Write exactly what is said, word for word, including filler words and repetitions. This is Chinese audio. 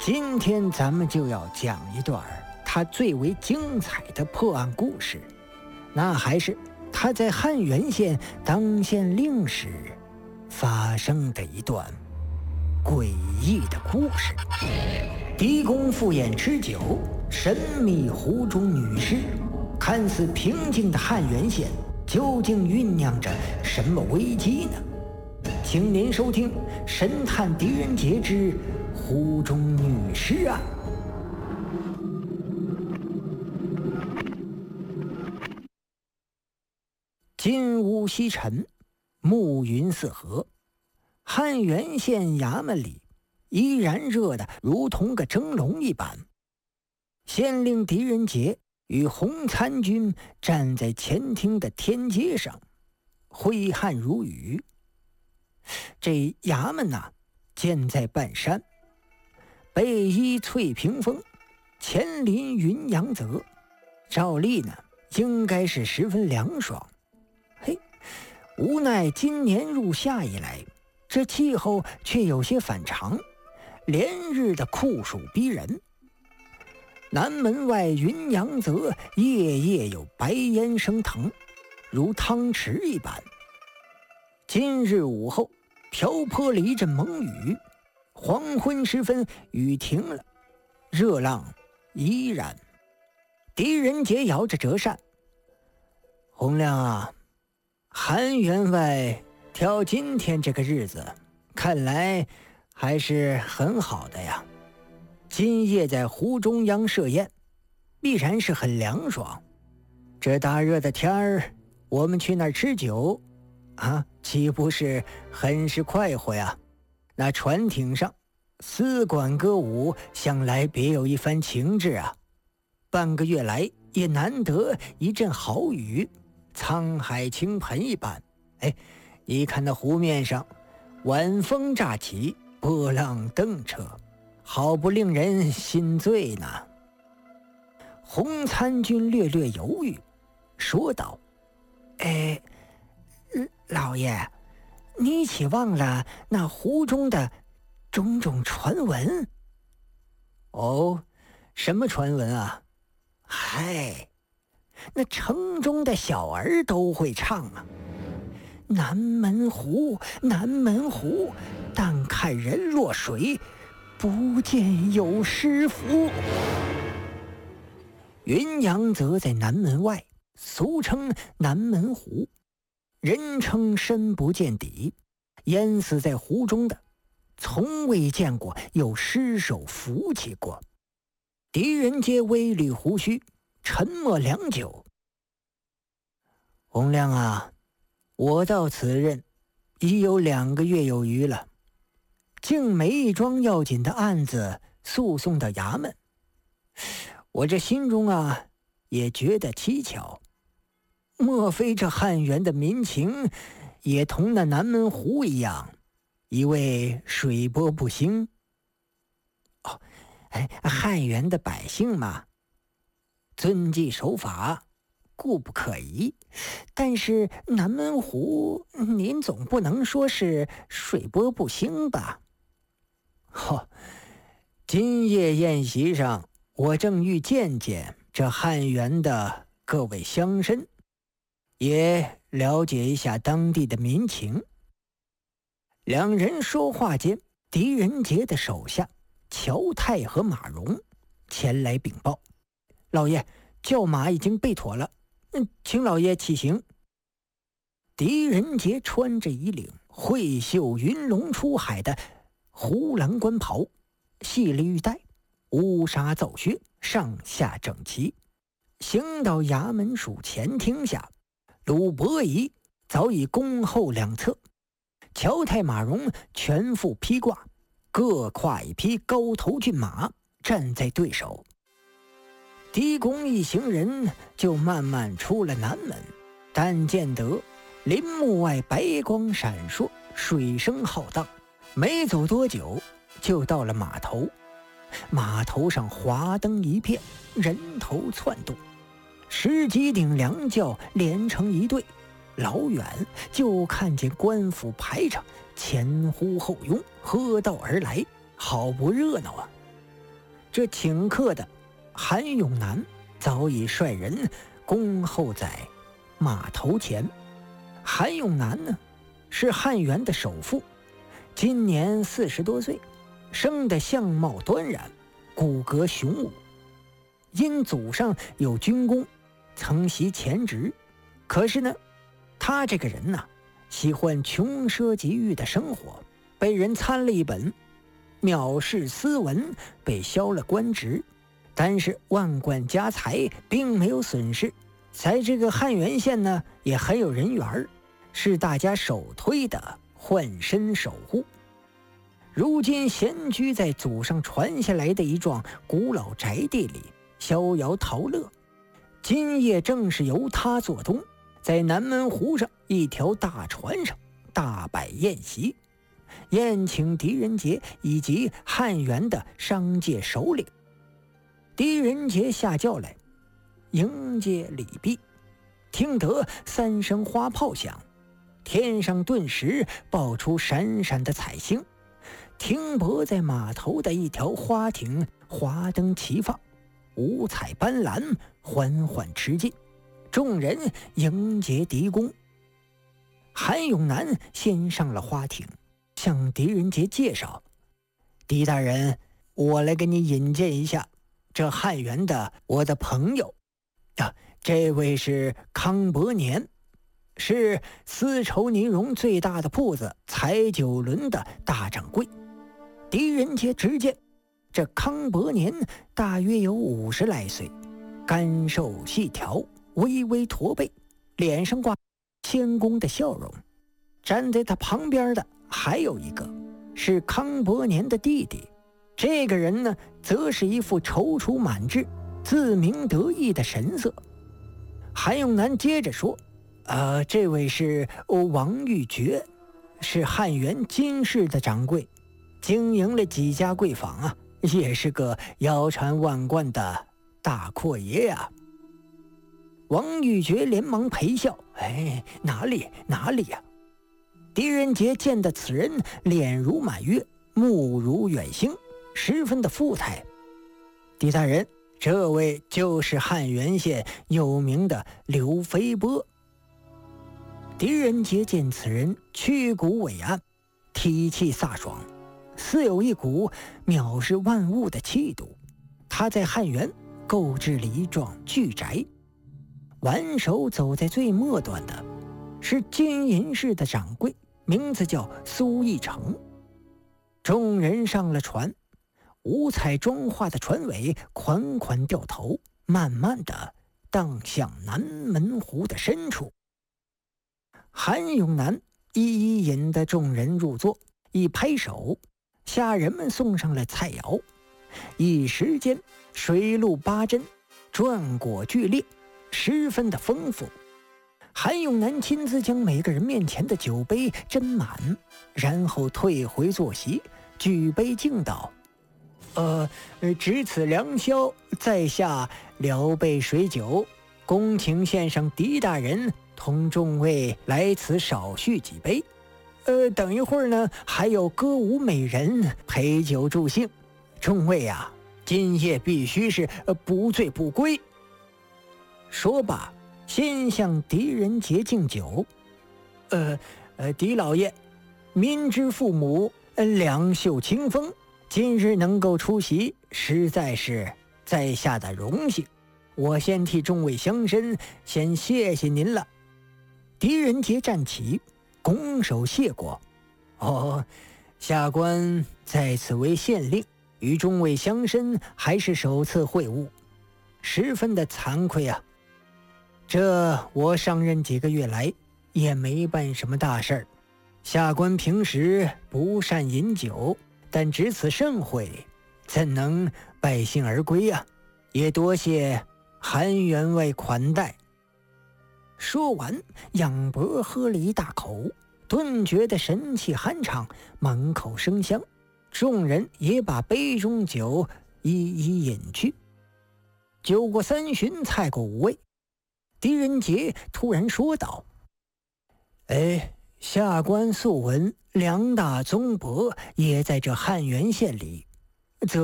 今天咱们就要讲一段他最为精彩的破案故事，那还是他在汉源县当县令时发生的一段诡异的故事。狄公赴宴吃酒，神秘湖中女尸，看似平静的汉源县究竟酝酿着什么危机呢？请您收听《神探狄仁杰之湖中女尸案》。金乌西沉，暮云四合，汉源县衙门里依然热得如同个蒸笼一般。县令狄仁杰与洪参军站在前厅的天阶上，挥汗如雨。这衙门呐、啊，建在半山，背依翠屏峰，前临云阳泽，照例呢应该是十分凉爽。嘿，无奈今年入夏以来，这气候却有些反常，连日的酷暑逼人。南门外云阳泽夜夜有白烟升腾，如汤池一般。今日午后瓢泼了一阵猛雨，黄昏时分雨停了，热浪依然。狄仁杰摇着折扇：洪亮啊，汉员外挑今天这个日子，看来还是很好的呀。今夜在湖中央设宴，必然是很凉爽。这大热的天儿，我们去那儿吃酒啊，岂不是很是快活呀？那船艇上丝管歌舞，想来别有一番情致啊。半个月来也难得一阵好雨，沧海倾盆一般。哎，你看那湖面上晚风乍起，波浪蹬车，好不令人心醉呢。洪参军略略犹豫，说道：哎，老爷，你岂忘了那湖中的种种传闻？哦，什么传闻啊？嗨，那城中的小儿都会唱啊。南门湖，南门湖，但看人落水，不见有诗符。云阳则在南门外，俗称南门湖，人称深不见底，淹死在湖中的从未见过有尸首浮起过。狄仁杰微捋胡须，沉默良久。洪亮啊，我到此任已有两个月有余了，竟没一桩要紧的案子诉讼到衙门，我这心中啊也觉得蹊跷。莫非这汉源的民情也同那南门湖一样，一味水波不兴？哦，哎，汉源的百姓嘛，遵纪守法，固不可疑。但是南门湖，您总不能说是水波不兴吧？哦，今夜宴席上，我正欲见见这汉源的各位乡绅，也了解一下当地的民情。两人说话间，狄仁杰的手下乔泰和马荣前来禀报：老爷，轿马已经备妥了，嗯，请老爷起行。狄仁杰穿着一领慧袖云龙出海的湖蓝官袍，细了玉带，乌纱皂靴，上下整齐，行到衙门署前厅下，鲁伯仪早已恭候两侧，乔泰马荣全副披挂，各跨一匹高头骏马，站在对手。狄公一行人就慢慢出了南门，但见得林木外白光闪烁，水声浩荡，没走多久就到了码头。码头上华灯一片，人头窜动，十几顶凉轿连成一队，老远就看见官府排场前呼后拥，喝道而来，好不热闹啊！ 这请客的韩永南早已率人恭候在码头前。韩永南呢，是汉元的首富，今年四十多岁，生得相貌端然，骨骼雄武。因祖上有军功，曾袭前职。可是呢，他这个人呐、啊，喜欢穷奢极欲的生活，被人参了一本，藐视斯文，被削了官职。但是万贯家财并没有损失，在这个汉源县呢，也很有人缘，是大家首推的换身守护。如今闲居在祖上传下来的一幢古老宅地里，逍遥陶乐。今夜正是由他做东，在南门湖上一条大船上大摆宴席，宴请狄仁杰以及汉源的商界首领。狄仁杰下轿来迎接礼毕，听得三声花炮响，天上顿时爆出闪闪的彩星，停泊在码头的一条花艇华灯齐放，五彩斑斓，缓缓驰进，众人迎接狄公。韩永南先上了花艇，向狄仁杰介绍：狄大人，我来给你引荐一下这汉源的我的朋友啊，这位是康伯年，是丝绸呢绒最大的铺子彩九轮的大掌柜。狄仁杰直见这康伯年大约有五十来岁，干瘦细条，微微驼背，脸上挂谦恭的笑容。站在他旁边的还有一个是康伯年的弟弟，这个人呢，则是一副踌躇满志、自鸣得意的神色。韩永南接着说：“呃，这位是王玉珏，是汉源金氏的掌柜，经营了几家贵坊啊，也是个腰缠万贯的大阔爷呀、啊。”王玉珏连忙陪笑：“哎，哪里哪里呀、啊！”狄仁杰见得此人脸如满月，目如远星，十分的富态。狄大人，这位就是汉源县有名的刘飞波。狄仁杰见此人曲骨伟岸，体气飒爽，似有一股藐视万物的气度。他在汉源购置了一幢巨宅，挽手走在最末端的是金银市的掌柜，名字叫苏义成。众人上了船，五彩妆化的船尾款款掉头，慢慢的荡向南门湖的深处。韩永南一一引得众人入座，一拍手，下人们送上了菜肴。一时间水陆八珍，馔果俱列，十分的丰富。韩永南亲自将每个人面前的酒杯斟满，然后退回坐席，举杯敬道：“呃，值此良宵，在下聊备水酒，恭请先生狄大人同众位来此少叙几杯。呃，等一会儿呢，还有歌舞美人陪酒助兴，众位啊，今夜必须是不醉不归。”说罢，先向狄仁杰敬酒。呃呃，狄老爷，民之父母，两袖清风，今日能够出席，实在是在下的荣幸。我先替众位乡绅先谢谢您了。狄仁杰站起，拱手谢过。哦，下官在此为县令，与众位乡绅还是首次会晤，十分的惭愧啊。这我上任几个月来也没办什么大事儿，下官平时不善饮酒，但值此盛会，怎能败兴而归啊？也多谢韩员外款待。说完，仰脖喝了一大口，顿觉得神气酣畅，满口生香。众人也把杯中酒一一饮去。酒过三巡，菜过五味，狄仁杰突然说道：“哎，下官素闻梁大宗伯也在这汉源县里，